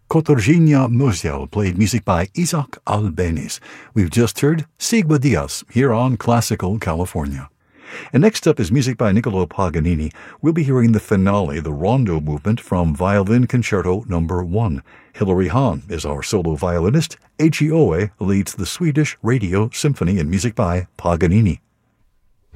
Katarzyna Musiał played music by Isaac Albeniz. We've just heard Sigma Diaz here on Classical California. And next up is music by Niccolò Paganini. We'll be hearing the finale, the Rondo movement from Violin Concerto No. 1. Hilary Hahn is our solo violinist. Eiji Oe leads the Swedish Radio Symphony in music by Paganini.